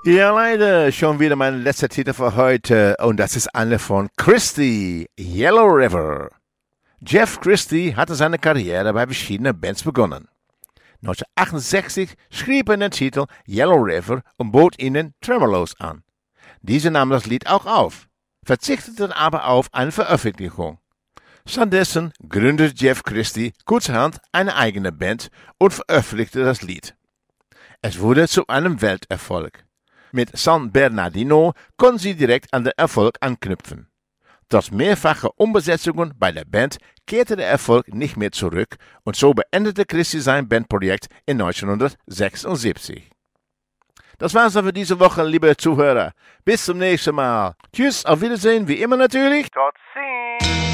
Ja, leider schon wieder mein letzter Titel für heute und das ist eine von Christie, Yellow River. Jeff Christie hatte seine Karriere bei verschiedenen Bands begonnen. 1968 schrieb er den Titel Yellow River und bot ihnen Tremolos an. Diese nahmen das Lied auch auf, verzichteten aber auf eine Veröffentlichung. Stattdessen gründete Jeff Christie kurzerhand eine eigene Band und veröffentlichte das Lied. Es wurde zu einem Welterfolg. Mit San Bernardino konnten sie direkt an den Erfolg anknüpfen. Trotz mehrfacher Umbesetzungen bei der Band kehrte der Erfolg nicht mehr zurück und so beendete Christie sein Bandprojekt in 1976. Das war's dann für diese Woche, liebe Zuhörer. Bis zum nächsten Mal. Tschüss, auf Wiedersehen, wie immer natürlich. Tot ziens.